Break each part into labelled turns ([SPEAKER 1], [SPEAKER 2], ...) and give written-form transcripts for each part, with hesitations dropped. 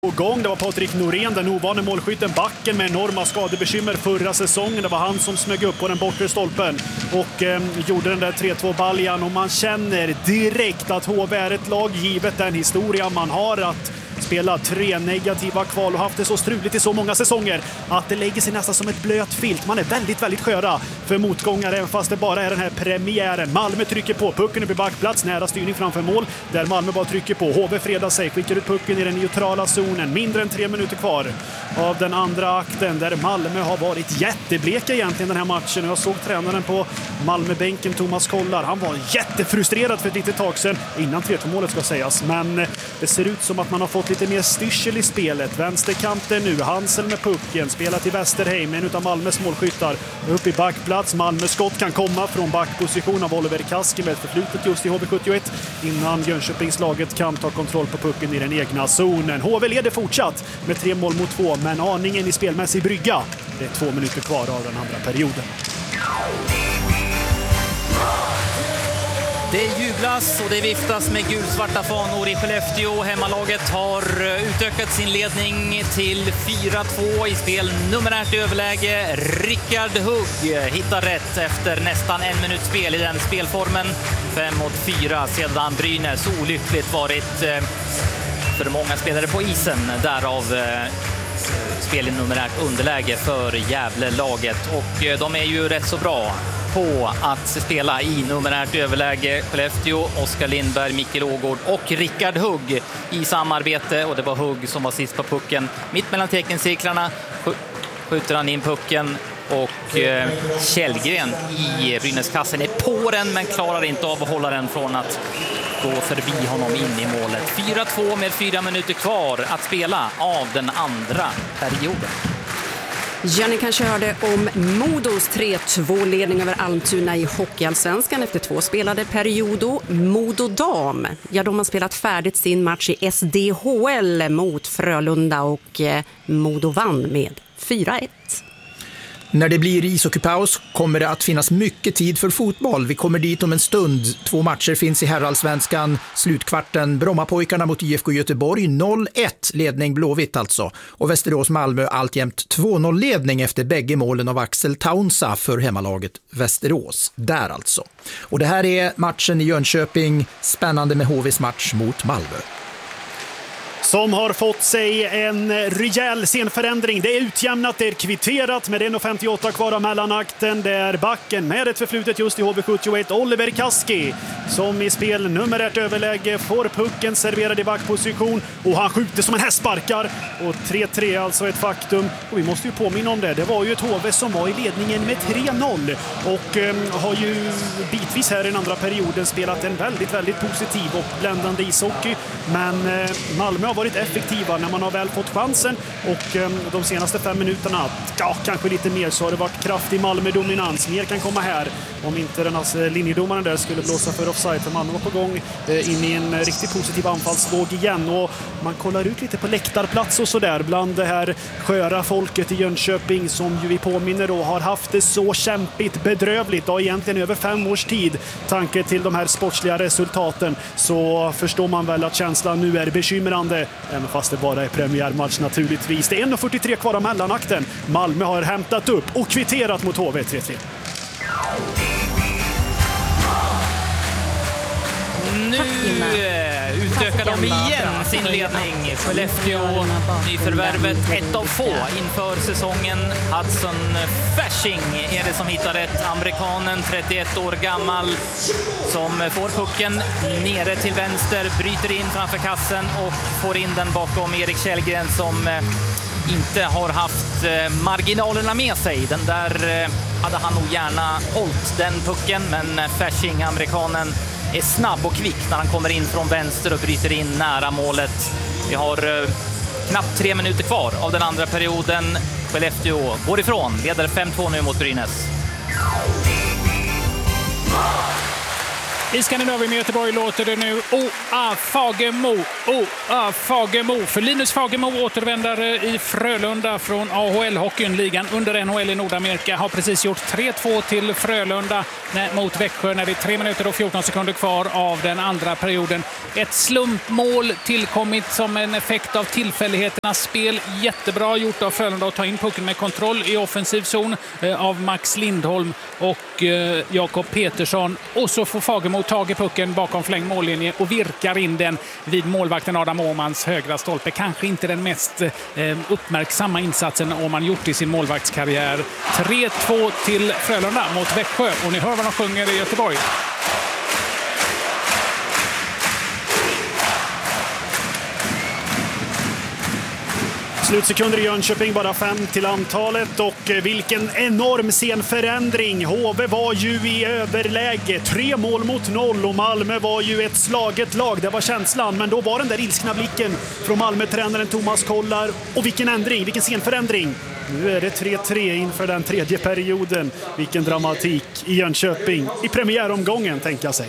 [SPEAKER 1] gång. Det var Patrik Norén, den ovane målskytten, backen med enorma skadebekymmer förra säsongen. Det var han som smög upp på den bortre stolpen och gjorde den där 3-2-baljan. Och man känner direkt att HV är ett lag, givet den historia man har, att spela 3 negativa kval och haft det så struligt i så många säsonger att det lägger sig nästan som ett blöt filt. Man är väldigt, väldigt sköra för motgångare, även fast det bara är den här premiären. Malmö trycker på, pucken upp i backplats, nära styrning framför mål, där Malmö bara trycker på. HV fredar sig, skickar ut pucken i den neutrala zonen. Mindre än 3 minuter kvar av den andra akten, där Malmö har varit jättebleka egentligen den här matchen. Jag såg tränaren på Malmöbänken, Thomas Kollar. Han var jättefrustrerad för ett litet tag sedan, innan 3-2-målet ska sägas. Men det ser ut som att man har fått lite mer styrsel i spelet. Vänsterkanten nu, Hansel med pucken, spelar till Westerheim, en av Malmös målskyttar. Upp i backplats, Malmös skott kan komma från backposition av Oliver Kaski med förflutet just i HV71 innan Jönköpingslaget kan ta kontroll på pucken i den egna zonen. HV leder fortsatt med 3-2, men aningen i spelmässig brygga. Det är 2 minuter kvar av den andra perioden.
[SPEAKER 2] Det jublas och det viftas med gulsvarta fanor i Skellefteå. Hemmalaget har utökat sin ledning till 4-2 i spel numerärt överläge. Rickard Hugg hittar rätt efter nästan 1 minut spel i den spelformen. 5-4 sedan Brynäs olyckligt varit för många spelare på isen. Därav spel i numerärt underläge för Gävle-laget. Och de är ju rätt så bra på att spela i numerärt överläge. Skellefteå, Oskar Lindberg, Mikael Ågård och Rickard Hugg i samarbete. Och det var Hugg som var sist på pucken. Mitt mellan teckenscirklarna skjuter han in pucken. Och Källgren i Brynäskassen är på den, men klarar inte av att hålla den från att gå förbi honom in i målet. 4-2 med 4 minuter kvar att spela av den andra perioden.
[SPEAKER 3] Ja, ni kanske hörde om Modos 3-2-ledning över Almtuna i Hockeyallsvenskan efter 2 spelade perioder. Modo Dam, ja, de har spelat färdigt sin match i SDHL mot Frölunda och Modo vann med 4-1.
[SPEAKER 4] När det blir ishockeypaus kommer det att finnas mycket tid för fotboll. Vi kommer dit om en stund. 2 matcher finns i herrallsvenskan. Slutkvarten Brommapojkarna mot IFK Göteborg 0-1, ledning Blåvitt alltså. Och Västerås-Malmö alltjämt 2-0-ledning efter bägge målen av Axel Taunsa för hemmalaget Västerås. Där alltså. Och det här är matchen i Jönköping. Spännande med HVs match mot Malmö.
[SPEAKER 1] Som har fått sig en rejäl scenförändring. Det är utjämnat, det är kvitterat med 1:58 kvar av mellanakten. Det är backen med ett förflutet just i HV71, Oliver Kaski, som i spel numerärt överläge får pucken serverad i backposition och han skjuter som en hästsparkar. Och 3-3 alltså ett faktum. Och vi måste ju påminna om det. Det var ju ett HV som var i ledningen med 3-0 och har ju bitvis här i den andra perioden spelat en väldigt, väldigt positiv och bländande ishockey. Men Malmö har varit effektiva när man har väl fått chansen, och de senaste 5 minuterna, ja, kanske lite mer, så har det varit kraftig Malmö-dominans. Mer kan komma här om inte den här linjedomaren där skulle blåsa för offside, för Malmö var på gång in i en riktigt positiv anfallsvåg igen. Och man kollar ut lite på läktarplats och sådär bland det här sköra folket i Jönköping, som ju vi påminner då har haft det så kämpigt, bedrövligt och egentligen över 5 års tid. Tanke till de här sportsliga resultaten, så förstår man väl att känslan nu är bekymrande, även fast det bara är premiärmatch naturligtvis. Det är 1:43 kvar av mellanakten. Malmö har hämtat upp och kvitterat mot HV 3-3.
[SPEAKER 2] Nu utökar de igen sin ledning. Skellefteå, nyförvärvet, ett av få inför säsongen. Hudson Fasching är det som hittar rätt. Amerikanen, 31 år gammal, som får pucken nere till vänster, bryter in framför kassen och får in den bakom Erik Källgren, som inte har haft marginalerna med sig. Den där hade han nog gärna hållit, den pucken, men Fasching, amerikanen, är snabb och kvick när han kommer in från vänster och bryter in nära målet. Vi har knappt 3 minuter kvar av den andra perioden. Skellefteå går ifrån, leder 5-2 nu mot Brynäs.
[SPEAKER 5] I Skandinavien i Göteborg låter det nu Fagemo. För Linus Fagemo, återvändare i Frölunda från AHL-hockeyn, ligan under NHL i Nordamerika, har precis gjort 3-2 till Frölunda mot Växjö när det är 3 minuter och 14 sekunder kvar av den andra perioden. Ett slumpmål tillkommit som en effekt av tillfälligheternas spel. Jättebra gjort av Frölunda att ta in pucken med kontroll i offensiv zon av Max Lindholm och Jakob Petersson. Och så får Fagemo tag i pucken bakom flängd mållinje och virkar in den vid målvakten Adam Åhmans högra stolpe. Kanske inte den mest uppmärksamma insatsen Åhman gjort i sin målvaktskarriär. 3-2 till Frölunda mot Växjö, och ni hör vad de sjunger i Göteborg.
[SPEAKER 1] Slutsekunder i Jönköping, bara 5 till antalet, och vilken enorm scenförändring. HV var ju i överläge, 3 mål mot 0, och Malmö var ju ett slaget lag, det var känslan. Men då var den där ilskna blicken från Malmö-tränaren Thomas Kollar, och vilken ändring, vilken scenförändring. Nu är det 3-3 inför den tredje perioden. Vilken dramatik i Jönköping i premiäromgången, tänker jag sig.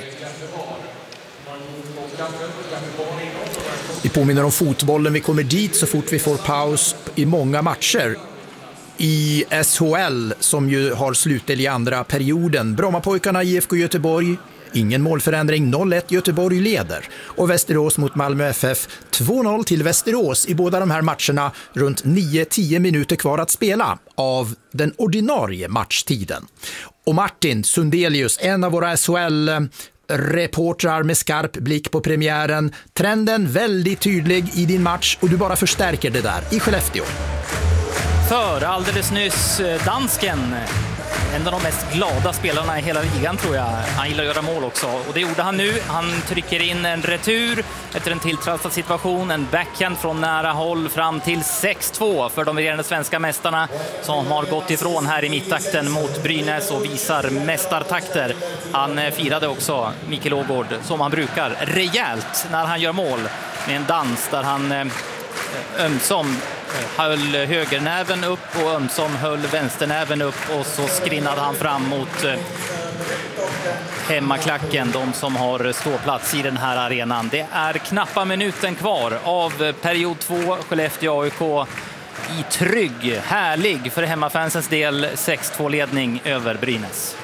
[SPEAKER 4] Vi påminner om fotbollen, vi kommer dit så fort vi får paus i många matcher. I SHL, som ju har slutdel i andra perioden. Brommapojkarna IFK Göteborg, ingen målförändring, 0-1, Göteborg leder. Och Västerås mot Malmö FF, 2-0 till Västerås i båda de här matcherna, runt 9-10 minuter kvar att spela av den ordinarie matchtiden. Och Martin Sundelius, en av våra SHL-reportrar med skarp blick på premiären. Trenden väldigt tydlig i din match, och du bara förstärker det där i Skellefteå.
[SPEAKER 2] För alldeles nyss dansken, en av de mest glada spelarna i hela ligan tror jag. Han gillar att göra mål också, och det gjorde han nu. Han trycker in en retur efter en tilltrastad situation, en backhand från nära håll fram till 6-2 för de regerande svenska mästarna, som har gått ifrån här i mittakten mot Brynäs och visar mästartakter. Han firade också, Mikael Ågård, som han brukar, rejält när han gör mål, med en dans där han ömsom höll högernäven upp och ömsom höll vänsternäven upp, och så skrinnade han fram mot hemmaklacken, de som har ståplats i den här arenan. Det är knappa minuten kvar av period 2. Skellefteå AIK i trygg, härlig för hemmafansens del 6-2-ledning över Brynäs.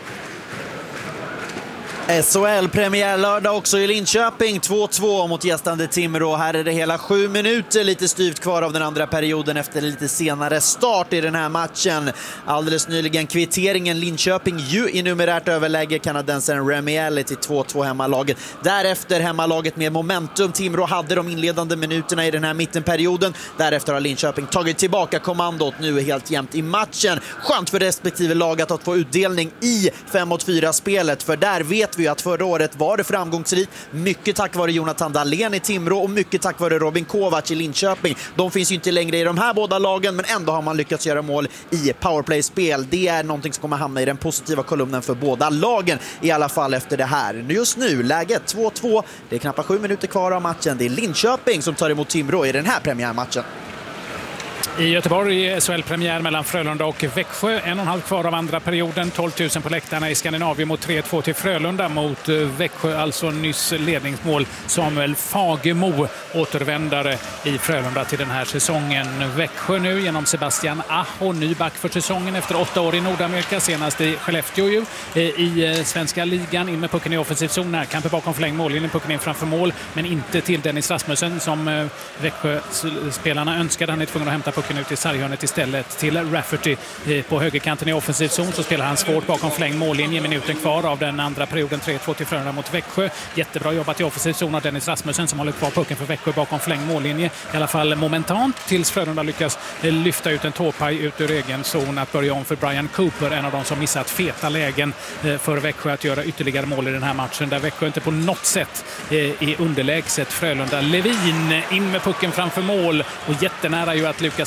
[SPEAKER 6] SHL-premiär lördag också i Linköping, 2-2 mot gästande Timrå. Här är det hela 7 minuter, lite styvt kvar av den andra perioden efter lite senare start i den här matchen. Alldeles nyligen kvitteringen, Linköping ju i numerärt överläge, kanadensaren Remi Ellie till 2-2 hemmalaget. Därefter hemmalaget med momentum. Timrå hade de inledande minuterna i den här mittenperioden. Därefter har Linköping tagit tillbaka kommandot, nu är helt jämnt i matchen. Skönt för respektive lag att få utdelning i 5-4-spelet, för där vet vi att förra året var det framgångsrikt, mycket tack vare Jonathan Dahlén i Timrå och mycket tack vare Robin Kovac i Linköping. De finns ju inte längre i de här båda lagen, men ändå har man lyckats göra mål i powerplay-spel. Det är någonting som kommer hamna i den positiva kolumnen för båda lagen, i alla fall efter det här. Just nu, läget 2-2, det är knappt 7 minuter kvar av matchen. Det är Linköping som tar emot Timrå i den här premiärmatchen.
[SPEAKER 5] I Göteborg SHL-premiär mellan Frölunda och Växjö. 1,5 kvar av andra perioden. 12 000 på läktarna i Skandinavien mot 3-2 till Frölunda mot Växjö. Alltså nyss ledningsmål. Samuel Fagemo, återvändare i Frölunda till den här säsongen. Växjö nu genom Sebastian Aho, ny back för säsongen efter 8 år i Nordamerika. Senast i Skellefteå ju, i svenska ligan. In med pucken i offensiv zon. Närkamper bakom förlängd mållinjen. Pucken in framför mål, men inte till Dennis Rasmussen som Växjö-spelarna önskade. Han är tvungen att hämta pucken ut i sarghörnet istället till Rafferty på högerkanten i offensiv zon. Så spelar han svårt bakom förlängd mållinje. Minuten kvar av den andra perioden, 3-2 till Frölunda mot Växjö. Jättebra jobbat i offensiv zon av Dennis Rasmussen som håller kvar pucken för Växjö bakom förlängd mållinje. I alla fall momentant tills Frölunda lyckas lyfta ut en tåpaj ut ur egen zon att börja om för Brian Cooper, en av de som missat feta lägen för Växjö att göra ytterligare mål i den här matchen, där Växjö inte på något sätt är underlägset Frölunda. Levin in med pucken framför mål och jättenära ju att Lukas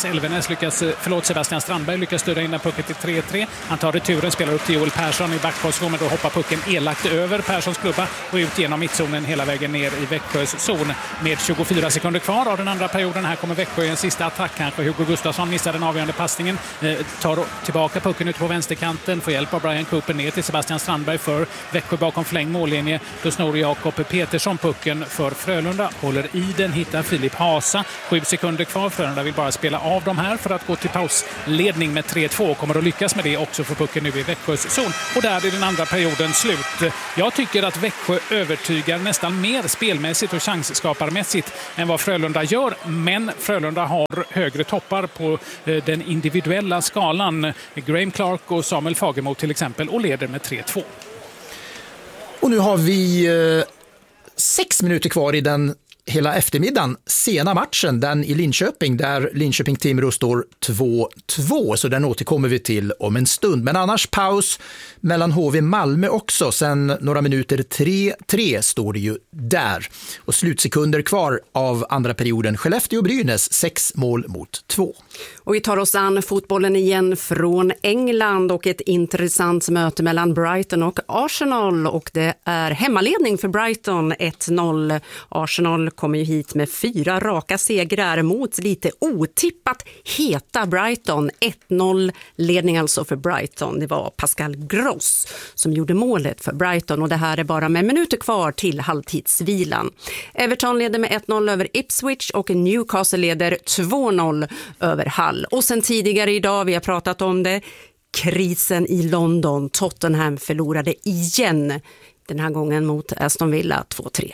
[SPEAKER 5] Sebastian Strandberg lyckas styra in den pucken till 3-3. Han tar returen, spelar upp till Joel Persson i backposition, men då hoppar pucken elakt över Perssons klubba och ut genom mittzonen hela vägen ner i Växjös zon. Med 24 sekunder kvar av den andra perioden. Här kommer Växjö i en sista attack kanske. Hugo Gustafsson missar den avgörande passningen. Tar tillbaka pucken ut på vänsterkanten. Får hjälp av Brian Cooper ner till Sebastian Strandberg för Växjö bakom förlängd mållinje. Då snor Jakob Petersson pucken för Frölunda. Håller i den, hittar Filip Hasa. 7 sekunder kvar. Frölunda vill bara spela av de här för att gå till pausledning med 3-2. Kommer att lyckas med det också för pucken nu i Växjös zon. Och där är den andra perioden slut. Jag tycker att Växjö övertygar nästan mer spelmässigt och chansskaparmässigt än vad Frölunda gör. Men Frölunda har högre toppar på den individuella skalan. Graham Clark och Samuel Fagemo till exempel, och leder med 3-2.
[SPEAKER 4] Och nu har vi 6 minuter kvar i den hela eftermiddagen sena matchen, den i Linköping, där Linköping-Timrå står 2-2, så den återkommer vi till om en stund. Men annars paus mellan HV Malmö också, sen några minuter 3-3 står det ju där. Och slutsekunder kvar av andra perioden, Skellefteå-Brynäs 6-2.
[SPEAKER 3] Och vi tar oss an fotbollen igen från England och ett intressant möte mellan Brighton och Arsenal, och det är hemmaledning för Brighton 1-0. Arsenal kommer ju hit med 4 raka segrar mot lite otippat heta Brighton. 1-0 ledning alltså för Brighton. Det var Pascal Gross som gjorde målet för Brighton, och det här är bara med minuter kvar till halvtidsvilan. Everton leder med 1-0 över Ipswich och Newcastle leder 2-0 över Hull. Och sen tidigare idag, vi har pratat om det, krisen i London. Tottenham förlorade igen, den här gången mot Aston Villa 2-3.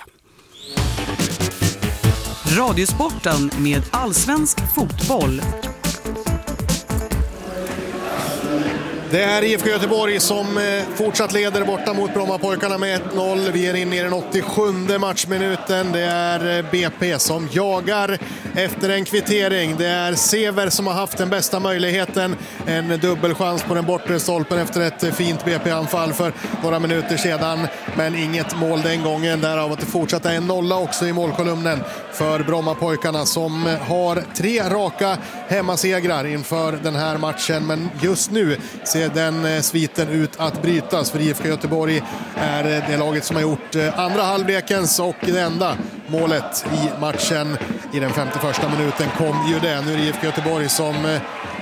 [SPEAKER 7] Radiosporten med allsvensk fotboll.
[SPEAKER 8] Det är IFK Göteborg som fortsatt leder borta mot Brommapojkarna med 1-0. Vi är inne i den 87:e matchminuten. Det är BP som jagar efter en kvittering. Det är Sever som har haft den bästa möjligheten. En dubbelchans på den bortre stolpen efter ett fint BP-anfall för några minuter sedan. Men inget mål den gången. Därav att det fortsatt är en nolla också i målkolumnen för Brommapojkarna som har 3 raka hemmasegrar inför den här matchen. Men just nu ser den sviten ut att brytas, för IFK Göteborg är det laget som har gjort andra halvlekens och det enda målet i matchen. I den 51:a minuten kom ju det. Nu är det IFK Göteborg som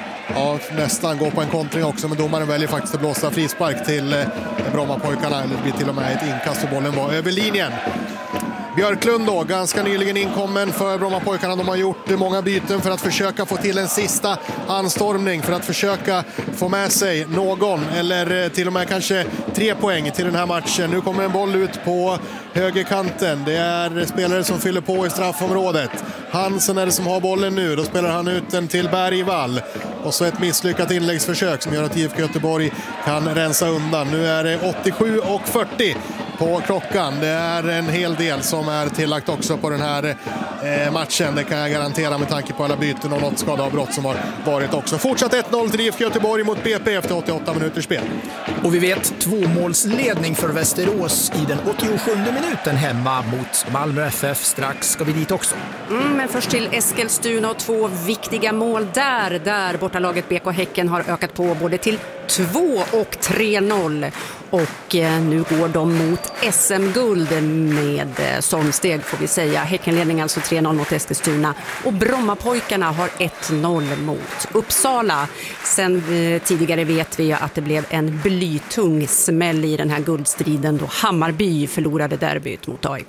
[SPEAKER 8] nästan går på en kontring också, men domaren väljer faktiskt att blåsa frispark till Brommapojkarna, eller det blir till och med ett inkast för bollen var över linjen. Björklund då, ganska nyligen inkommen för Brommapojkarna. De har gjort många byten för att försöka få till en sista anstormning, för att försöka få med sig någon eller till och med kanske 3 poäng till den här matchen. Nu kommer en boll ut på högerkanten. Det är spelare som fyller på i straffområdet. Hansen är det som har bollen nu. Då spelar han ut den till Bergvall. Och så ett misslyckat inläggsförsök som gör att IFK Göteborg kan rensa undan. Nu är det 87:40 på klockan. Det är en hel del som är tillagt också på den här matchen. Det kan jag garantera med tanke på alla byten och något skadeavbrott som har varit också. Fortsatt 1-0 till IFK Göteborg mot BP efter 88 minuters spel.
[SPEAKER 4] Och vi vet 2-målsledning för Västerås i den 87:e minuten hemma mot Malmö FF. Strax ska vi dit också.
[SPEAKER 3] Men först till Eskilstuna och 2 viktiga mål där bortalaget BK Häcken har ökat på både till 2 och 3-0. Och nu går de mot SM-guld med stormsteg får vi säga. Häckenledning alltså 3-0 mot Eskilstuna. Och Brommapojkarna har 1-0 mot Uppsala. Sen tidigare vet vi att det blev en blytung smäll i den här guldstriden då Hammarby förlorade derbyt mot AIK.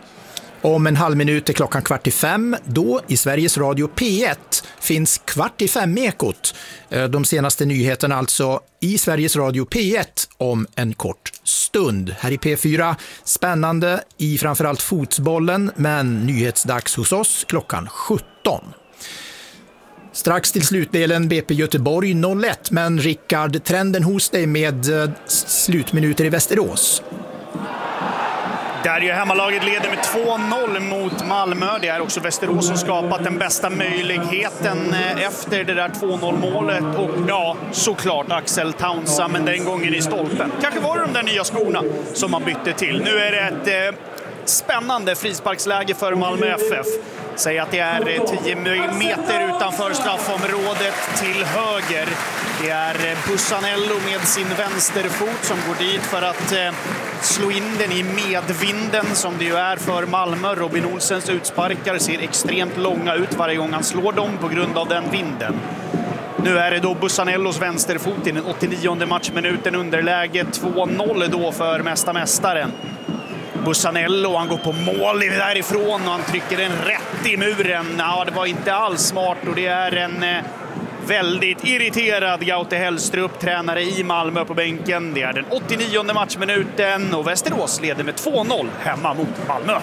[SPEAKER 4] Om en halv minut är klockan 4:45. Då i Sveriges Radio P1 finns 4:45-ekot. De senaste nyheterna alltså i Sveriges Radio P1 om en kort stund. Här i P4 spännande i framförallt fotbollen, men nyhetsdags hos oss klockan 17. Strax till slutdelen BP Göteborg 0-1, men Rickard, trenden hos dig med slutminuter i Västerås.
[SPEAKER 1] Där ju hemmalaget leder med 2-0 mot Malmö. Det är också Västerås som skapat den bästa möjligheten efter det där 2-0-målet. Och ja, såklart Axel Townsend, men den gången i stolpen. Kanske var det de där nya skorna som man bytte till. Nu är det ett spännande frisparksläge för Malmö FF. Säg att det är 10 meter utanför straffområdet till höger. Det är Bussanello med sin vänsterfot som går dit för att slå in den i medvinden som det ju är för Malmö. Robin Olsens utsparkar ser extremt långa ut varje gång han slår dem på grund av den vinden. Nu är det då Bussanellos vänsterfot i den 89:e matchminuten, underläge 2-0 då för mästaren. Bussanello, han går på mål därifrån och han trycker den rätt i muren. Ja, det var inte alls smart och det är en väldigt irriterad Gaute Hellstrup, tränare i Malmö på bänken. Det är den 89:e matchminuten och Västerås leder med 2-0 hemma mot Malmö.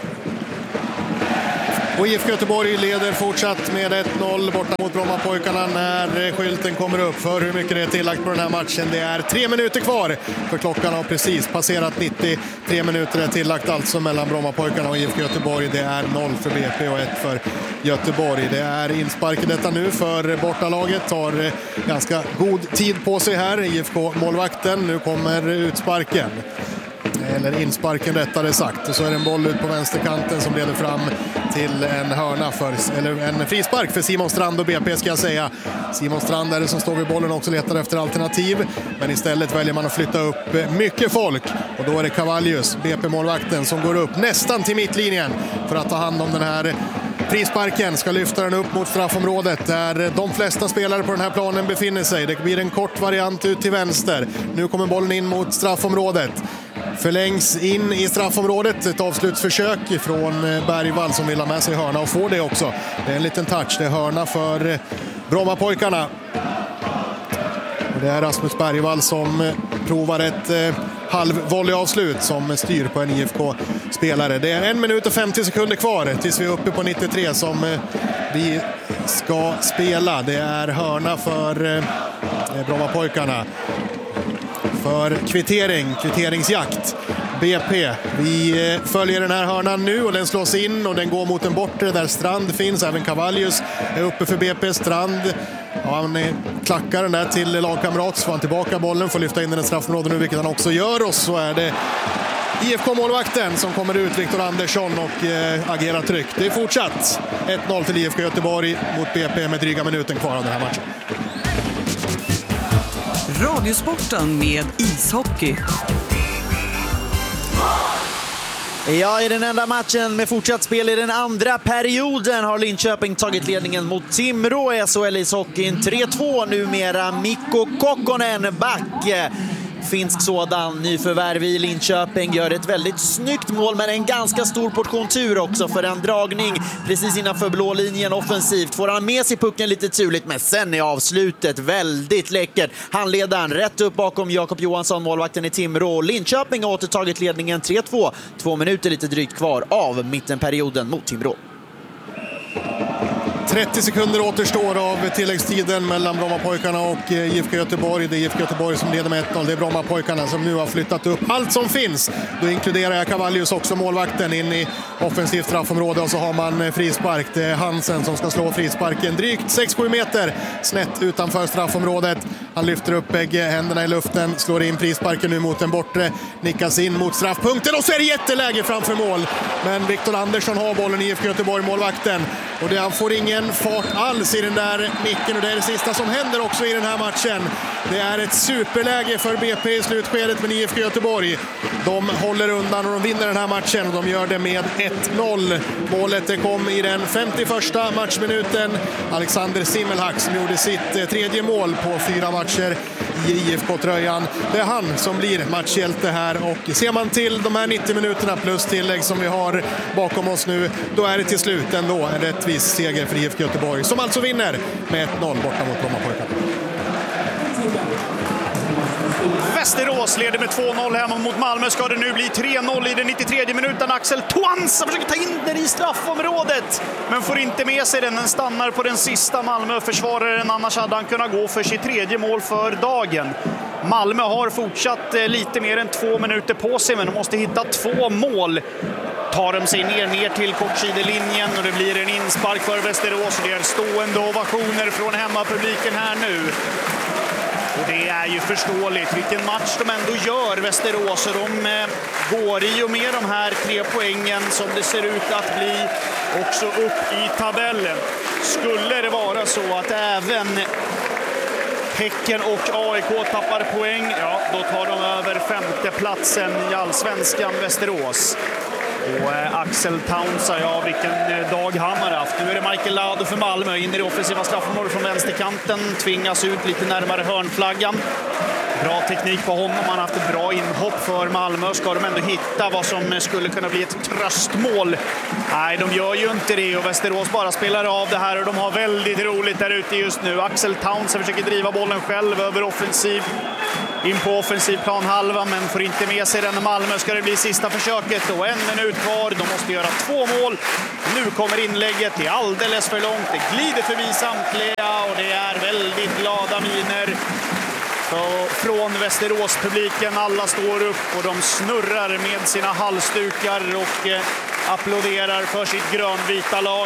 [SPEAKER 8] Och IFK Göteborg leder fortsatt med 1-0 borta mot Brommapojkarna när skylten kommer upp för hur mycket det är tillagt på den här matchen. Det är 3 minuter kvar för klockan har precis passerat 90. 3 minuter är tillagt alltså mellan Brommapojkarna och IFK Göteborg. Det är 0 för BP och 1 för Göteborg. Det är inspark i detta nu för bortalaget. Tar ganska god tid på sig här. IFK-målvakten. Nu kommer utsparken. Eller insparken rättare sagt. Och så är det en boll ut på vänsterkanten som leder fram till en hörna eller en frispark för Simon Strand och BP ska jag säga. Simon Strand är det som står vid bollen och också letar efter alternativ. Men istället väljer man att flytta upp mycket folk. Och då är det Cavallius, BP-målvakten, som går upp nästan till mittlinjen för att ta hand om den här frisparken. Ska lyfta den upp mot straffområdet där de flesta spelare på den här planen befinner sig. Det blir en kort variant ut till vänster. Nu kommer bollen in mot straffområdet. Förlängs in i straffområdet. Ett avslutsförsök från Bergvall som vill ha med sig hörna och får det också. Det är en liten touch. Det är hörna för Brommapojkarna. Och det är Rasmus Bergvall som provar ett halvvolleyavslut som styr på en IFK-spelare. Det är 1 minut och 50 sekunder kvar tills vi är uppe på 93 som vi ska spela. Det är hörna för Brommapojkarna. För kvitteringsjakt. BP. Vi följer den här hörnan nu och den slås in och den går mot en bortre där Strand finns. Även Cavallius är uppe för BP. Strand, ja, han klackar den där till lagkamrat så får han tillbaka bollen, får lyfta in den i straffområdet nu, vilket han också gör. Och så är det IFK-målvakten som kommer ut, Viktor Andersson, och agerar tryck. Det är fortsatt 1-0 till IFK Göteborg mot BP med dryga minuten kvar av den här matchen.
[SPEAKER 7] Radiosporten med ishockey.
[SPEAKER 6] Ja, i den enda matchen med fortsatt spel i den andra perioden har Linköping tagit ledningen mot Timrå i SHL ishockeyn 3-2. Numera Mikko Kokkonen back. Finsk sådan, nyförvärv i Linköping, gör ett väldigt snyggt mål men en ganska stor portion tur också för en dragning precis innanför blå linjen offensivt. Får han med sig pucken lite turligt, men sen är avslutet väldigt läckert. Handledaren rätt upp bakom Jakob Johansson, målvakten i Timrå. Linköping har återtagit ledningen 3-2. 2 minuter lite drygt kvar av mittenperioden mot Timrå.
[SPEAKER 8] 30 sekunder återstår av tilläggstiden mellan Brommapojkarna och IFK Göteborg. Det är IFK Göteborg som leder med 1-0. Det är Brommapojkarna som nu har flyttat upp allt som finns. Då inkluderar jag Cavallius också, målvakten, in i offensivt straffområde. Och så har man frispark. Det är Hansen som ska slå frisparken drygt 6-7 meter snett utanför straffområdet. Han lyfter upp bägge händerna i luften, slår in frisparken nu mot en bortre. Nickas in mot straffpunkten och så är det jätteläge framför mål. Men Viktor Andersson har bollen i IFK Göteborg, målvakten. Och det, han får ingen fart alls i den där micken och det är det sista som händer också i den här matchen. Det är ett superläge för BP i slutskedet med IFK Göteborg. De håller undan och de vinner den här matchen och de gör det med 1-0. Målet det kom i den 51:a matchminuten. Alexander Simmelhack som gjorde sitt tredje mål på 4 matcher i IFK-tröjan. Det är han som blir matchhjälte här och ser man till de här 90 minuterna plus tillägg som vi har bakom oss nu, då är det till slut ändå en rättvis seger för IFK Göteborg som alltså vinner med 1-0 borta mot Brommapojkarna.
[SPEAKER 1] Västerås leder med 2-0 hemma mot Malmö. Ska det nu bli 3-0 i den 93:e minuten. Axel Toans försöker ta in den i straffområdet men får inte med sig den. Den stannar på den sista Malmö-försvararen. Annars hade han kunnat gå för sitt tredje mål för dagen. Malmö har fortsatt lite mer än 2 minuter på sig, men de måste hitta 2 mål. Tar de sig ner till kortsidelinjen och det blir en inspark för Västerås. Det är stående ovationer från hemmapubliken här nu.
[SPEAKER 9] Och det är ju förståeligt vilken match de ändå gör, Västerås. Och de går i och med de här 3 poängen som det ser ut att bli också upp i tabellen. Skulle det vara så att även Häcken och AIK tappar poäng, ja, då tar de över 5:e platsen i Allsvenskan, Västerås. Och Axel Taunsa, ja, vilken dag han har haft. Nu är det Michael Lado för Malmö in i det offensiva straffområdet från vänsterkanten. Tvingas ut lite närmare hörnflaggan. Bra teknik på honom. Han har haft ett bra inhopp för Malmö. Ska de ändå hitta vad som skulle kunna bli ett tröstmål? Nej, de gör ju inte det. Och Västerås bara spelar av det här. Och de har väldigt roligt där ute just nu. Axel Taunsa försöker driva bollen själv över offensiv. In på offensiv planhalva, men får inte med sig den. Malmö ska det bli sista försöket. Och 1 minut kvar. De måste göra 2 mål. Nu kommer inlägget. Det är alldeles för långt. Det glider förbi samtliga. Och det är väldigt glada miner från Västerås-publiken. Alla står upp och de snurrar med sina halsdukar och applåderar för sitt grönvita lag.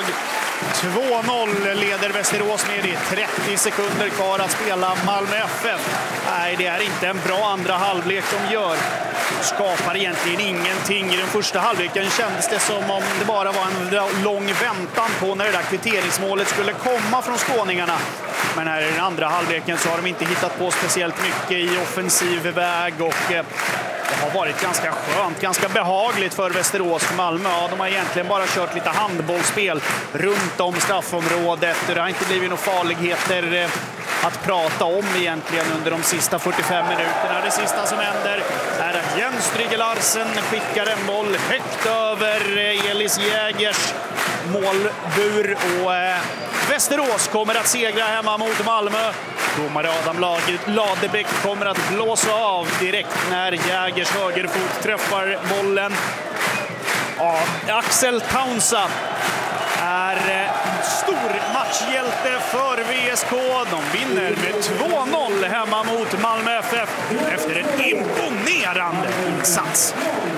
[SPEAKER 9] 2-0 leder Västerås med. Det är 30 sekunder kvar att spela. Malmö FF. Nej, det är inte en bra andra halvlek de gör. Skapar egentligen ingenting. I den första halvleken kändes det som om det bara var en lång väntan på när det där kvitteringsmålet skulle komma från skåningarna. Men här i den andra halvleken så har de inte hittat på speciellt mycket i offensiv väg och det har varit ganska skönt, ganska behagligt för Västerås. Malmö, ja, de har egentligen bara kört lite handbollsspel runt om straffområdet. Det har inte blivit några farligheter att prata om egentligen under de sista 45 minuterna. Det sista som händer är att Jens Trygge Larsen skickar en boll högt över Elis Jägers målbur och Västerås kommer att segra hemma mot Malmö. Domare Adam Ladebäck kommer att blåsa av direkt när Jägers högerfot träffar bollen. Ja, Axel Taunsa är stor matchhjälte för VSK. De vinner med 2-0 hemma mot Malmö FF efter en imponerande insats.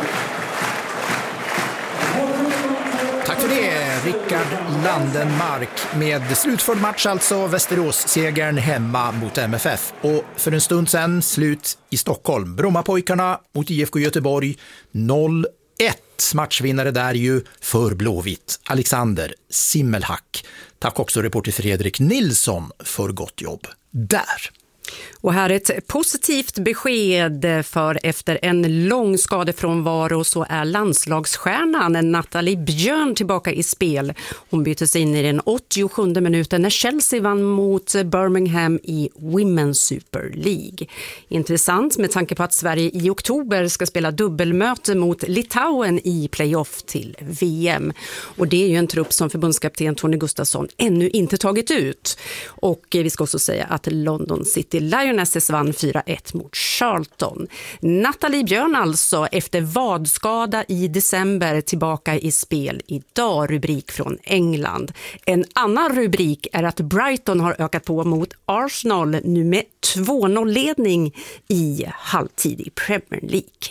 [SPEAKER 4] Tack för det, Rickard Landenmark. Med slutförd match alltså, Västerås-segern hemma mot MFF. Och för en stund sedan slut i Stockholm. Brommapojkarna mot IFK Göteborg 0-1. Matchvinnare där ju för Blåvitt, Alexander Simmelhack. Tack också reporter Fredrik Nilsson för gott jobb där.
[SPEAKER 3] Och här ett positivt besked, för efter en lång skadefrånvaro så är landslagsstjärnan Nathalie Björn tillbaka i spel. Hon byttes in i den 87:e minuten när Chelsea vann mot Birmingham i Women's Super League. Intressant med tanke på att Sverige i oktober ska spela dubbelmöte mot Litauen i playoff till VM. Och det är ju en trupp som förbundskapten Tony Gustafsson ännu inte tagit ut. Och vi ska också säga att London City Lionesses vann 4-1 mot Charlton. Nathalie Björn alltså efter vadskada i december tillbaka i spel idag, rubrik från England. En annan rubrik är att Brighton har ökat på mot Arsenal nu med 2-0-ledning i halvtid i Premier League.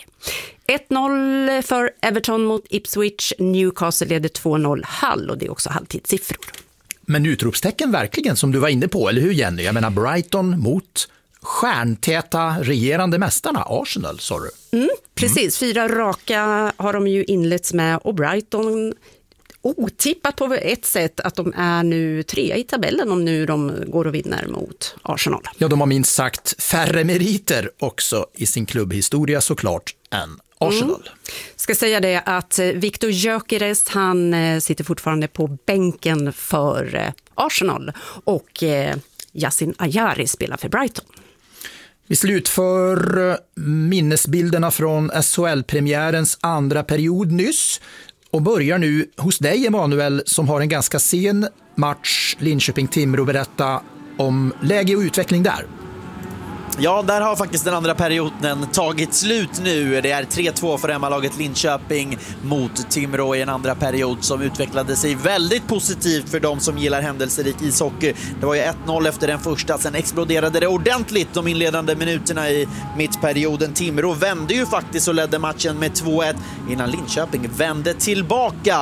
[SPEAKER 3] 1-0 för Everton mot Ipswich, Newcastle leder 2-0 Hull och det är också halvtidssiffror.
[SPEAKER 4] Men utropstecken verkligen som du var inne på, eller hur Jenny? Jag menar Brighton mot stjärntäta regerande mästarna, Arsenal, sa du?
[SPEAKER 3] Precis, 4 raka har de ju inletts med och Brighton otippat på ett sätt att de är nu 3 i tabellen om nu de går och vinner mot Arsenal.
[SPEAKER 4] Ja, de har minst sagt färre meriter också i sin klubbhistoria såklart än Arsenal.
[SPEAKER 3] Ska säga det att Viktor Gyökeres, han sitter fortfarande på bänken för Arsenal och Yasin Ayari spelar för Brighton.
[SPEAKER 4] Vi slutför minnesbilderna från SHL-premiärens andra period nyss och börjar nu hos dig, Emanuel, som har en ganska sen match, Linköping-Timrå. Berätta om läge och utveckling där.
[SPEAKER 6] Ja, där har faktiskt den andra perioden tagit slut nu. Det är 3-2 för hemmalaget Linköping mot Timrå i en andra period som utvecklade sig väldigt positivt för de som gillar händelserik ishockey. Det var ju 1-0 efter den första, sen exploderade det ordentligt de inledande minuterna i mittperioden. Timrå vände ju faktiskt och ledde matchen med 2-1 innan Linköping vände tillbaka.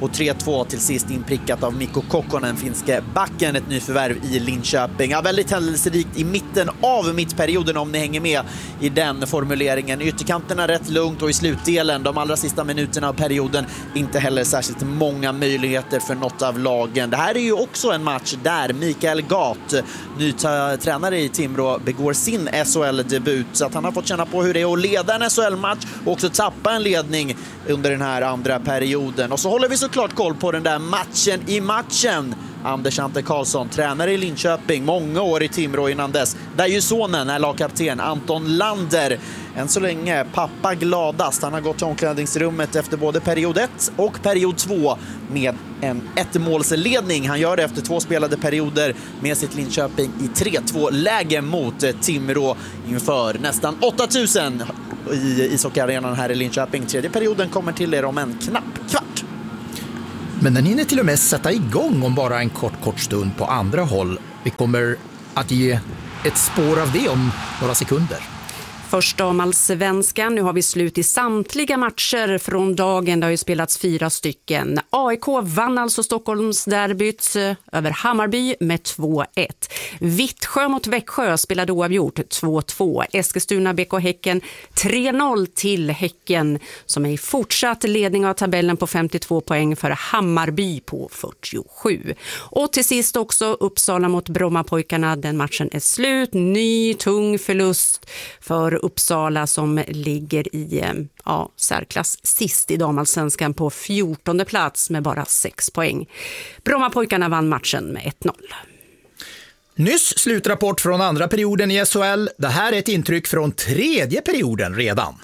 [SPEAKER 6] och 3-2 till sist inprickat av Mikko Kokkonen, finske backen, ett nyförvärv i Linköping. Ja, väldigt händelserikt i mitten av mittperioden om ni hänger med i den formuleringen. Ytterkanterna rätt lugnt och i slutdelen, de allra sista minuterna av perioden, inte heller särskilt många möjligheter för något av lagen. Det här är ju också en match där Mikael Gat, ny tränare i Timrå, begår sin SHL-debut, så att han har fått känna på hur det är att leda en SHL-match och också tappa en ledning under den här andra perioden. Och så håller vi såklart koll på den där matchen i matchen. Anders Ante Karlsson, tränare i Linköping, många år i Timrå innan dess, där ju sonen är lagkapten Anton Lander. Än så länge pappa gladast. Han har gått till omklädningsrummet efter både period 1 och period 2 med en 1-målsledning. Han gör det efter 2 spelade perioder med sitt Linköping i 3-2-läge mot Timrå inför nästan 8000 i ishockeyarenan här i Linköping. Tredje perioden kommer till er om en knapp kvart.
[SPEAKER 4] Men den hinner till och med sätta igång om bara en kort stund på andra håll. Vi kommer att ge ett spår av det om några sekunder.
[SPEAKER 3] Först damallsvenskan. Nu har vi slut i samtliga matcher från dagen. Det har ju spelats 4 stycken. AIK vann alltså Stockholmsderbyt över Hammarby med 2-1. Vittsjö mot Växjö spelade oavgjort 2-2. Eskilstuna BK Häcken 3-0 till Häcken, som är i fortsatt ledning av tabellen på 52 poäng för Hammarby på 47. Och till sist också Uppsala mot Brommapojkarna. Den matchen är slut. Ny tung förlust för Uppsala som ligger i särklass sist i damallsvenskan på 14:e plats med bara 6 poäng. Brommapojkarna vann matchen med 1-0.
[SPEAKER 4] Nyss slutrapport från andra perioden i SHL. Det här är ett intryck från tredje perioden redan.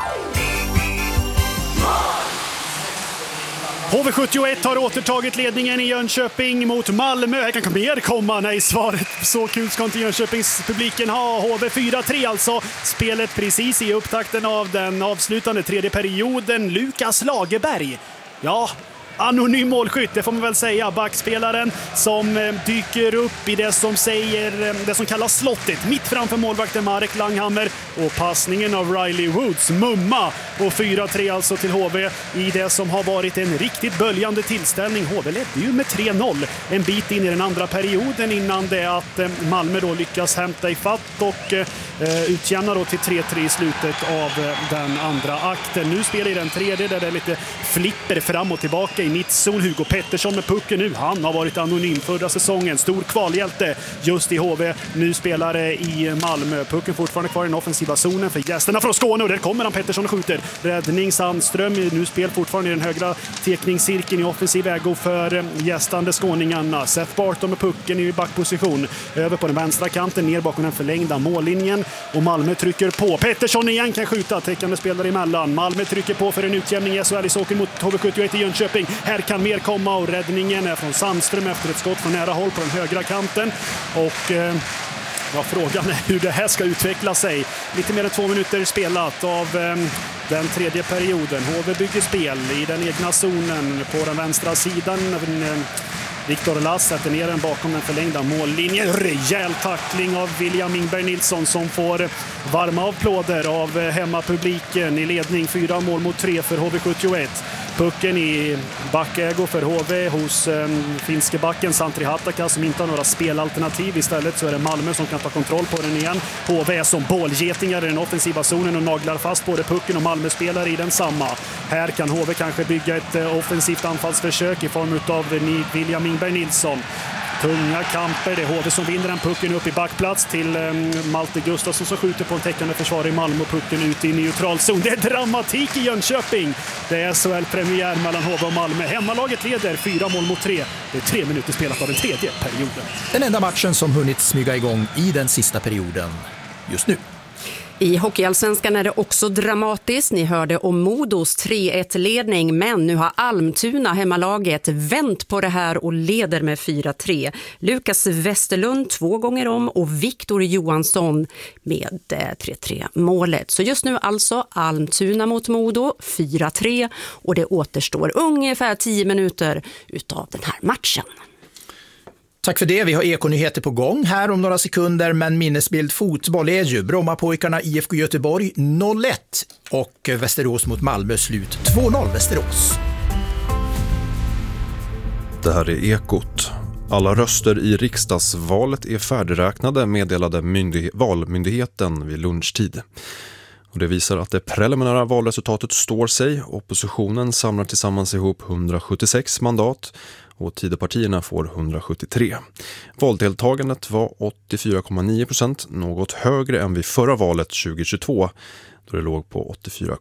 [SPEAKER 1] HV71 har återtagit ledningen i Jönköping mot Malmö. Här kan mer komma. Nej, svaret så kul ska inte Jönköpings publiken ha. HV 4-3 alltså. Spelet precis i upptakten av den avslutande tredje perioden. Lukas Lagerberg. Ja, anonym målskytt, det får man väl säga. Backspelaren som dyker upp i det som kallas slottet mitt framför målvakten Marek Langhammer, och passningen av Riley Woods mumma, och 4-3 alltså till HV i det som har varit en riktigt böljande tillställning. HV ledde ju med 3-0 en bit in i den andra perioden innan det att Malmö då lyckas hämta i fatt och utjämnar då till 3-3 i slutet av den andra akten. Nu spelar i den tredje där det är lite flipper fram och tillbaka i mittzon. Hugo Pettersson med pucken nu. Han har varit anonym förra säsongen. Stor kvalhjälte just i HV. Nu spelare i Malmö. Pucken fortfarande kvar i den offensiva zonen för gästerna från Skåne. Och där kommer han, Pettersson, och skjuter. Räddning Sandström. Nu spel fortfarande i den högra tekningscirkeln i offensiv ägo för gästande skåningarna. Seth Barton med pucken i backposition. Över på den vänstra kanten. Ner bakom den förlängda mållinjen. Och Malmö trycker på. Pettersson igen kan skjuta. Täckande spelare emellan. Malmö trycker på för en utjämning i SHL i socken mot HV71 i Jönköping. Här kan mer komma, och räddningen är från Sandström efter ett skott från nära håll på den högra kanten. Och frågan är hur det här ska utveckla sig. Lite mer än 2 minuter spelat av den tredje perioden. HV bygger spel i den egna zonen på den vänstra sidan. Viktor Lass sätter ner den bakom den förlängda mållinjen. Rejäl tackling av William Ingberg Nilsson som får varma applåder av hemmapubliken i ledning. 4-3 för HV71. Pucken i backägo för HV hos finske backen Santeri Hattaka som inte har några spelalternativ. Istället så är det Malmö som kan ta kontroll på den igen. HV är som bålgetingar i den offensiva zonen och naglar fast både pucken och Malmö-spelare i den samma. Här kan HV kanske bygga ett offensivt anfallsförsök i form av William Ingberg Nilsson. Tunga kamper, det är HV som vinner den pucken upp i backplats till Malte Gustafsson som skjuter på en täckande försvar i Malmö, och pucken ut i neutral zon. Det är dramatik i Jönköping. Det är SHL-premiär mellan HV och Malmö. Hemmalaget leder 4-3. Det är 3 minuter spelat av den tredje perioden.
[SPEAKER 4] Den enda matchen som hunnit smyga igång i den sista perioden just nu.
[SPEAKER 3] I Hockeyallsvenskan är det också dramatiskt. Ni hörde om Modos 3-1-ledning, men nu har Almtuna, hemmalaget, vänt på det här och leder med 4-3. Lukas Westerlund 2 gånger om och Viktor Johansson med 3-3-målet. Så just nu alltså Almtuna mot Modo 4-3, och det återstår ungefär 10 minuter utav den här matchen.
[SPEAKER 4] Tack för det. Vi har ekonyheter på gång här om några sekunder, men minnesbild fotboll är ju Brommapojkarna IFK Göteborg 0-1 och Västerås mot Malmö slut 2-0 Västerås.
[SPEAKER 10] Det här är Ekot. Alla röster i riksdagsvalet är färdigräknade, meddelade valmyndigheten vid lunchtid. Och det visar att det preliminära valresultatet står sig. Oppositionen samlar tillsammans ihop 176 mandat och Tidöpartierna får 173. Valdeltagandet var 84,9%, något högre än vid förra valet 2022 då det låg på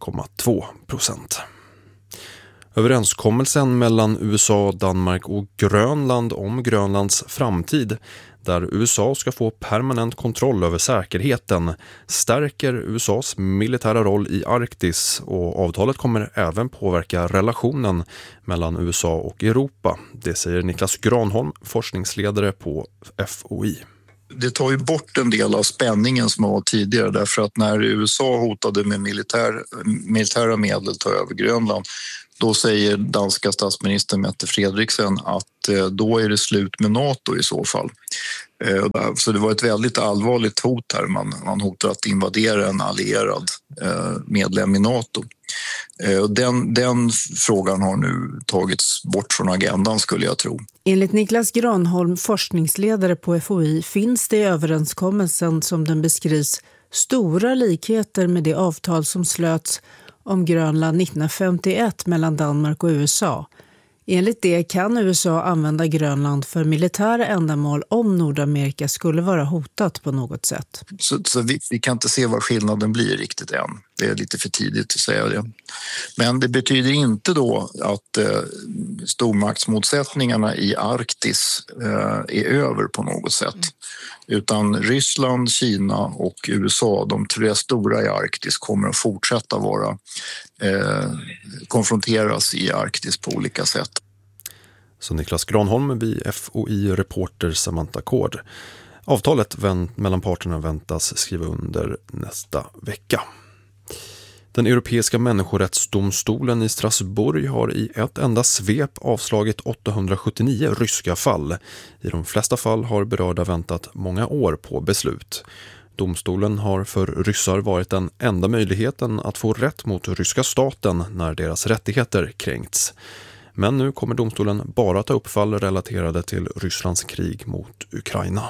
[SPEAKER 10] 84,2%. Överenskommelsen mellan USA, Danmark och Grönland om Grönlands framtid, där USA ska få permanent kontroll över säkerheten, stärker USAs militära roll i Arktis, och avtalet kommer även påverka relationen mellan USA och Europa. Det säger Niklas Granholm, forskningsledare på FOI.
[SPEAKER 11] Det tar ju bort en del av spänningen som var tidigare, därför att när USA hotade med militära medel ta över Grönland, då säger danska statsministern Mette Frederiksen att då är det slut med NATO i så fall. Så det var ett väldigt allvarligt hot här. Man hotar att invadera en allierad medlem i NATO. Den frågan har nu tagits bort från agendan, skulle jag tro.
[SPEAKER 12] Enligt Niklas Granholm, forskningsledare på FOI, finns det i överenskommelsen som den beskrivs stora likheter med det avtal som slöts om Grönland 1951 mellan Danmark och USA. Enligt det kan USA använda Grönland för militära ändamål om Nordamerika skulle vara hotat på något sätt.
[SPEAKER 11] Så vi kan inte se vad skillnaden blir riktigt än. Det är lite för tidigt att säga det. Men det betyder inte då att stormaktsmotsättningarna i Arktis är över på något sätt. Utan Ryssland, Kina och USA, de tre stora i Arktis, kommer att fortsätta vara konfronteras i Arktis på olika sätt.
[SPEAKER 10] Så Niklas Granholm vid FOI-reporter Samantha Kord. Avtalet mellan parterna väntas skriva under nästa vecka. Den europeiska människorättsdomstolen i Strasbourg har i ett enda svep avslagit 879 ryska fall. I de flesta fall har berörda väntat många år på beslut. Domstolen har för ryssar varit den enda möjligheten att få rätt mot ryska staten när deras rättigheter kränkts. Men nu kommer domstolen bara ta upp fall relaterade till Rysslands krig mot Ukraina.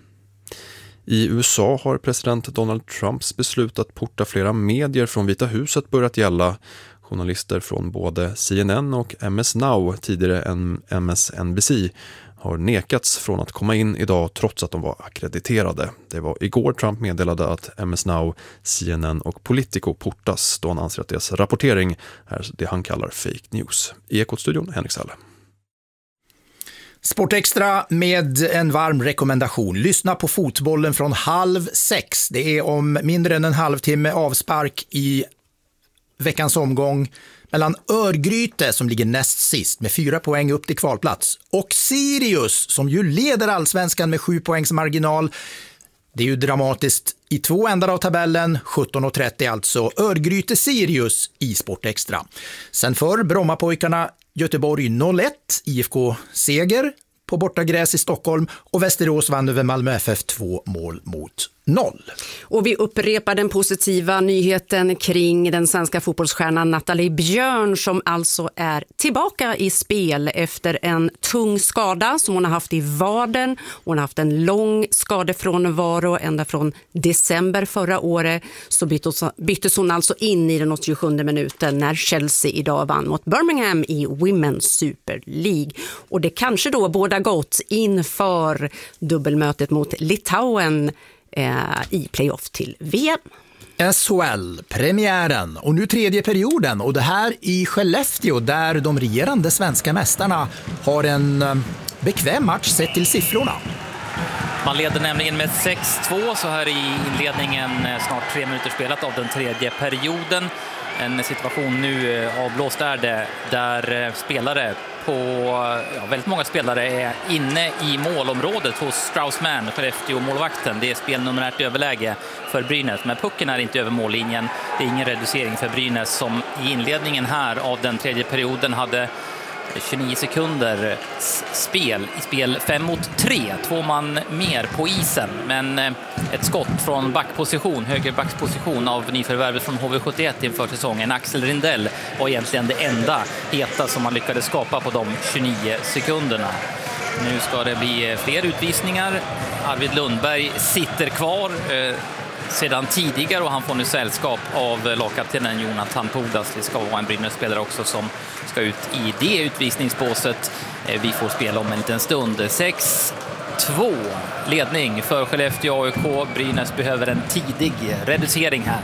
[SPEAKER 10] I USA har president Donald Trumps beslut att porta flera medier från Vita huset börjat gälla. Journalister från både CNN och MS Now, tidigare än MSNBC, har nekats från att komma in idag trots att de var akkrediterade. Det var igår Trump meddelade att MS Now, CNN och Politico portas då han anser att deras rapportering är det han kallar fake news. I Ekot-studion, Henrik Sälle.
[SPEAKER 4] Sportextra med en varm rekommendation. Lyssna på fotbollen från 5:30. Det är om mindre än en halvtimme avspark i veckans omgång mellan Örgryte, som ligger näst sist med 4 poäng upp till kvalplats, och Sirius, som ju leder allsvenskan med 7 poängs marginal. Det är ju dramatiskt i två ändar av tabellen, 17:30 alltså. Örgryte-Sirius i Sportextra. Sen för Brommapojkarna Göteborg 0-1, IFK-seger på bortagräs i Stockholm, och Västerås vann över Malmö FF 2-0.
[SPEAKER 3] Och vi upprepar den positiva nyheten kring den svenska fotbollsstjärnan Nathalie Björn, som alltså är tillbaka i spel efter en tung skada som hon har haft i vaden. Hon har haft en lång skadefrånvaro ända från december förra året. Så byttes hon alltså in i den 87:e minuten när Chelsea idag vann mot Birmingham i Women's Super League. Och det kanske då båda gott inför dubbelmötet mot Litauen i playoff till VM.
[SPEAKER 4] SHL-premiären och nu tredje perioden, och det här i Skellefteå där de regerande svenska mästarna har en bekväm match sett till siffrorna.
[SPEAKER 2] Man leder nämligen med 6-2 så här i inledningen, snart 3 minuter spelat av den tredje perioden. En situation nu avblåst är det, där väldigt många spelare är inne i målområdet hos Straussman, Skellefteå-målvakten. Det är spelnummer 1 överläge för Brynäs, men pucken är inte över mållinjen. Det är ingen reducering för Brynäs, som i inledningen här av den tredje perioden hade 29 sekunder spel 5 mot 3, 2 man mer på isen. Men ett skott från backposition, högerbacksposition av nyförvärvet från HV71 inför säsongen. Axel Rindell var egentligen det enda heta som man lyckades skapa på de 29 sekunderna. Nu ska det bli fler utvisningar. Arvid Lundberg sitter kvar sedan tidigare och han får nu sällskap av lagkaptenen Jonathan Pudas. Det ska vara en Brynäs-spelare också som ska ut i det utvisningsbåset. Vi får spela om en liten stund. 6-2 ledning för Skellefteå AIK. Brynäs behöver en tidig reducering här.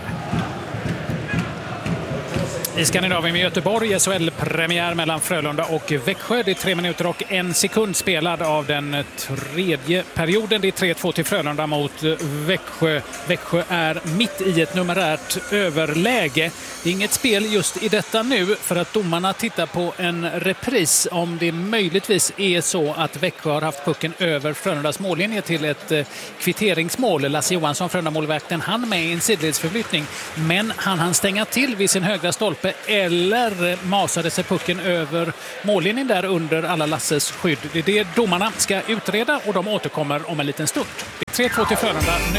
[SPEAKER 5] I Skandinavien med Göteborg, SHL-premiär mellan Frölunda och Växjö. Det är 3 minuter och 1 sekund spelad av den tredje perioden. Det är 3-2 till Frölunda mot Växjö. Växjö är mitt i ett numerärt överläge. Det är inget spel just i detta nu för att domarna tittar på en repris om det möjligtvis är så att Växjö har haft pucken över Frölundas mållinje till ett kvitteringsmål. Lasse Johansson, Frölunda-målvakten, han med i en sidledsförflyttning, men han stänga till vid sin högra stolpe eller masade sig pucken över mållinjen där under alla Lasses skydd. Det är det domarna ska utreda och de återkommer om en liten stund. Det är 3-2 till Frölunda nu.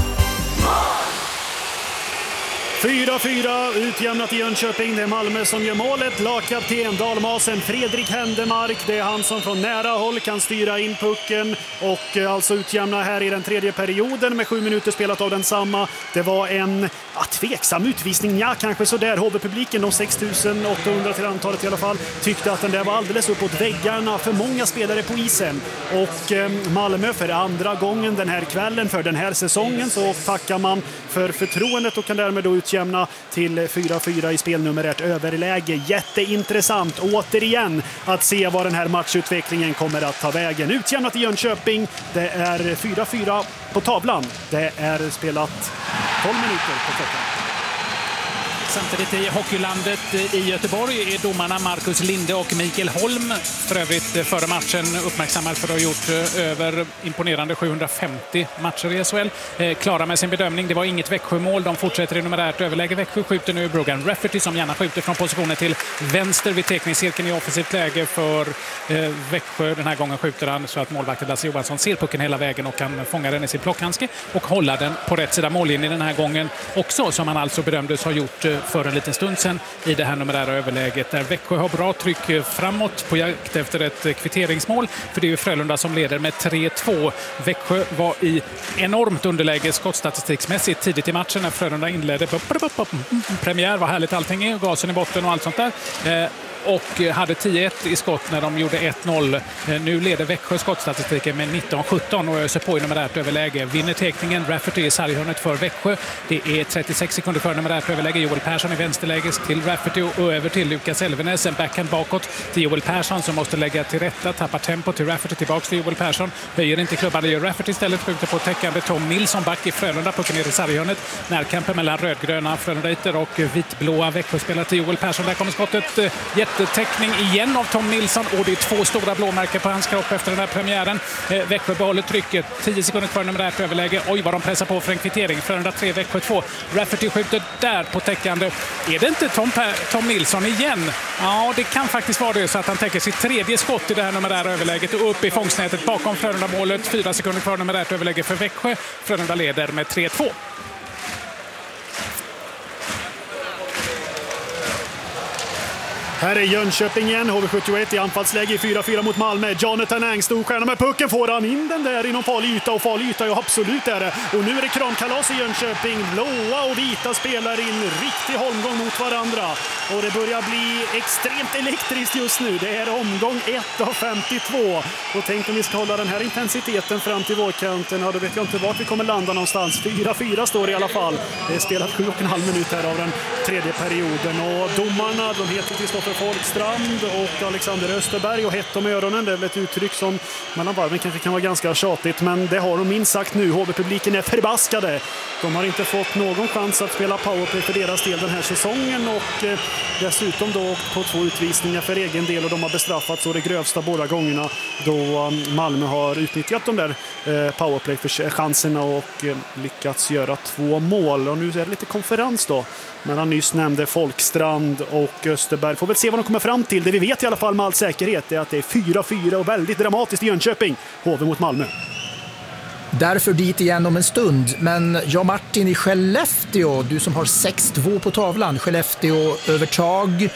[SPEAKER 1] 4-4 utjämnat i Jönköping. Det är Malmö som gör målet. Lagkapten dalmasen Fredrik Händemark. Det är han som från nära håll kan styra in pucken och alltså utjämna här i den tredje perioden med 7 minuter spelat av densamma. Det var en tveksam utvisning. Ja, kanske så där. HV-publiken, de 6800 till antalet i alla fall, tyckte att den där var alldeles uppåt väggarna. För många spelare på isen. Och Malmö för andra gången den här kvällen för den här säsongen så tackar man för förtroendet och kan därmed då utjämna till 4-4 i spel nummer 1 överläge. Jätteintressant återigen att se vad den här matchutvecklingen kommer att ta vägen. Utjämnat i Jönköping. Det är 4-4 på tavlan. Det är spelat 12 minuter på klockan.
[SPEAKER 5] Samtidigt i hockeylandet i Göteborg är domarna Marcus Linde och Mikael Holm för övrigt före matchen uppmärksammade för att ha gjort över imponerande 750 matcher i SHL. Klara med sin bedömning. Det var inget Växjömål. De fortsätter i numerärt överläge. Växjö skjuter nu Brogan Rafferty som gärna skjuter från positionen till vänster vid teckningscirkeln i offensivt läge för Växjö. Den här gången skjuter han så att målvakten Lasse Johansson ser pucken hela vägen och kan fånga den i sin plockhandske och hålla den på rätt sida mållinjen den här gången också, som han alltså bedömdes ha gjort för en liten stund sedan i det här numerära överläget där Växjö har bra tryck framåt på jakt efter ett kvitteringsmål, för det är ju Frölunda som leder med 3-2. Växjö var i enormt underläge skottstatistiksmässigt tidigt i matchen när Frölunda inledde. Premiär, vad härligt allting är, gasen i botten och allt sånt där. Och hade 10-1 i skott när de gjorde 1-0. Nu leder Växjö skottstatistiken med 19-17 och öser på i numerärt överläge. Vinner teckningen Rafferty i sarghörnet för Växjö. Det är 36 sekunder för numerärt överläge. Joel Persson i vänsterläge till Rafferty och över till Lukas Elvenes. En backhand bakåt till Joel Persson som måste lägga till rätta. Tappar tempo till Rafferty, tillbaks till Joel Persson. Höjer inte klubban, det gör Rafferty istället. Skjuter på täckande Tom Nilsson, back i Frölunda. Pucken ner i sarghörnet. Närkampen mellan rödgröna Frölundaiter och vitblåa Växjö spelar till Joel Persson. Där kommer skottet. Jättetäckning igen av Tom Nilsson och det är 2 stora blåmärken på hans kropp efter den här premiären. Växjö behåller trycket. 10 sekunder kvar numerärt överläge. Oj, vad de pressar på för en kvittering. Frölunda 3, Växjö 2. Rafferty skjuter där på täckande. Är det inte Tom Nilsson igen? Ja, det kan faktiskt vara det, så att han täcker sitt tredje skott i det här numerära överläget och upp i fångstnätet bakom Frölunda-målet. 4 sekunder kvar numerärt överläge för Växjö. Frölunda leder med 3-2.
[SPEAKER 1] Här är Jönköping igen, HV71 i anfallsläge i 4-4 mot Malmö. Jonathan Ang, storstjärna med pucken, får han in den där inom farlig yta, och farlig yta, ja absolut är det. Och nu är det kramkalas i Jönköping. Blåa och vita spelar in riktig holmgång mot varandra. Och det börjar bli extremt elektriskt just nu. Det är omgång 1 av 52. Och tänk om vi ska hålla den här intensiteten fram till vårkanten. Ja, då vet jag inte vart vi kommer landa någonstans. 4-4 står det i alla fall. Det är spelat 7,5 minuter av den tredje perioden. Och domarna, de heter Kristoffer Folkstrand och Alexander Österberg, och hett om öronen. Det är väl ett uttryck som mellan varven kanske kan vara ganska tjatigt, men det har de minst sagt nu. HV-publiken är förbaskade. De har inte fått någon chans att spela powerplay för deras del den här säsongen, och dessutom då på 2 utvisningar för egen del, och de har bestraffats så det grövsta båda gångerna då Malmö har utnyttjat de där powerplay-chanserna och lyckats göra 2 mål. Och nu är det lite konferens då mellan nyss nämnde Folkstrand och Österberg. Får väl se vad de kommer fram till. Det vi vet i alla fall med all säkerhet är att det är 4-4 och väldigt dramatiskt i Jönköping. HV mot Malmö.
[SPEAKER 4] Därför dit igen om en stund. Men Martin i Skellefteå, du som har 6-2 på tavlan, Skellefteå övertag.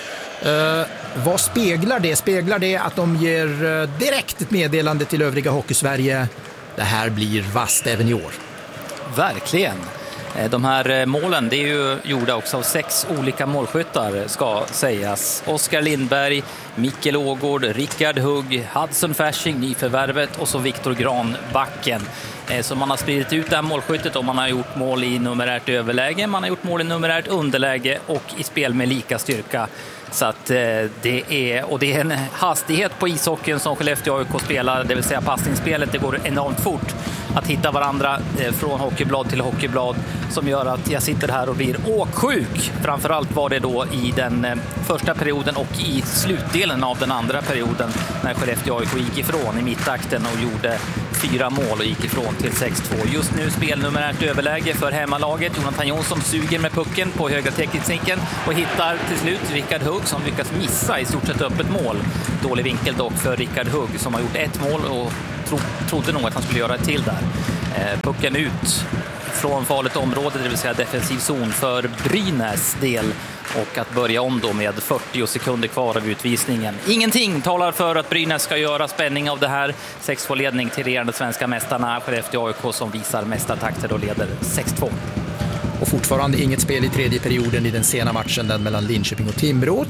[SPEAKER 4] Vad speglar det? Speglar det att de ger direkt ett meddelande till övriga Hockeysverige? Det här blir vasst även i år.
[SPEAKER 2] Verkligen. De här målen, det är ju gjorda också av 6 olika målskyttar, ska sägas. Oskar Lindberg, Mikkel Ågård, Rickard Hugg, Hudson Fasching, nyförvärvet, och så Viktor Granbacken. Så man har spridit ut det här målskyttet, och man har gjort mål i numerärt överläge, man har gjort mål i numerärt underläge och i spel med lika styrka. Så att det är en hastighet på ishockeyn som Skellefteå AIK spelar, det vill säga passningsspelet, det går enormt fort att hitta varandra från hockeyblad till hockeyblad, som gör att jag sitter här och blir åksjuk. Framförallt var det då i den första perioden och i slutdelen av den andra perioden när Skellefteå AIK gick ifrån i mittakten och gjorde 4 mål och gick ifrån till 6-2. Just nu spelnumerärt överläge för hemmalaget. Jonathan Jonsson suger med pucken på högra tekniken och hittar till slut Rickard Hugg som lyckas missa i stort sett öppet mål. Dålig vinkel dock för Rickard Hugg som har gjort 1 mål och trodde nog att han skulle göra ett till där. Pucken ut från farligt område, det vill säga defensiv zon för Brynäs del, och att börja om då med 40 sekunder kvar av utvisningen. Ingenting talar för att Brynäs ska göra spänning av det här. 6-2-ledning till regerande svenska mästarna Skellefteå AIK som visar mästartakter och leder 6-2.
[SPEAKER 4] Och fortfarande inget spel i tredje perioden i den sena matchen, den mellan Linköping och Timrå.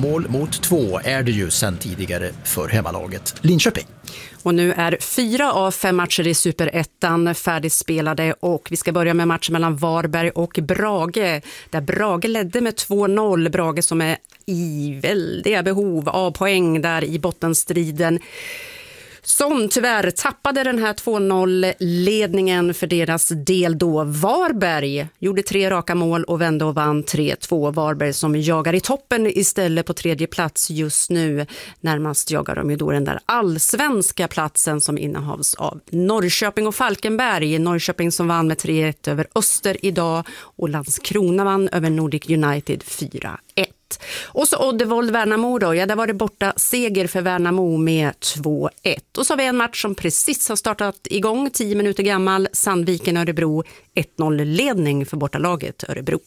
[SPEAKER 4] 3-2 är det ju sedan tidigare för hemmalaget Linköping.
[SPEAKER 3] Och nu är 4 av 5 matcher i Superettan färdigspelade, och vi ska börja med matchen mellan Varberg och Brage, där Brage ledde med 2-0. Brage som är i väldiga behov av poäng där i bottenstriden, som tyvärr tappade den här 2-0-ledningen för deras del då. Varberg gjorde 3 raka mål och vände och vann 3-2. Varberg som jagar i toppen istället på 3:e plats just nu. Närmast jagar de ju då den där allsvenska platsen som innehas av Norrköping och Falkenberg. Norrköping som vann med 3-1 över Öster idag, och Landskrona vann över Nordic United 4-1. Och så Oddevold Värnamo då, där var det borta seger för Värnamo med 2-1. Och så har vi en match som precis har startat igång, 10 minuter gammal, Sandviken-Örebro, 1-0-ledning för bortalaget Örebro.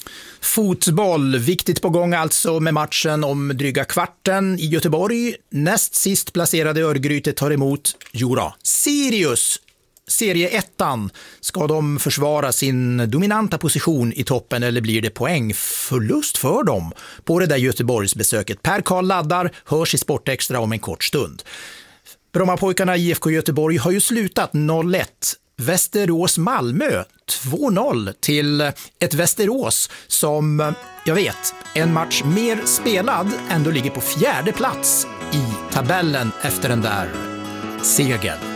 [SPEAKER 4] Fotboll, viktigt på gång alltså med matchen om dryga kvarten i Göteborg. Näst sist placerade Örgryte tar emot Sirius. Serieettan, ska de försvara sin dominanta position i toppen, eller blir det poängförlust för dem på det där Göteborgsbesöket? Per Karl laddar, hörs i Sportextra om en kort stund. Brommapojkarna i IFK Göteborg har ju slutat 0-1. Västerås-Malmö 2-0 till ett Västerås som, jag vet, en match mer spelad ändå ligger på 4:e plats i tabellen efter den där segern.